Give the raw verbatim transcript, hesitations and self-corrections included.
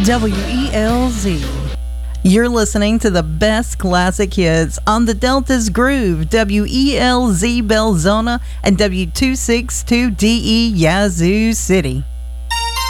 W E L Z. You're listening to the best classic hits on the Delta's Groove, W E L Z Belzona and W two sixty-two D E Yazoo City.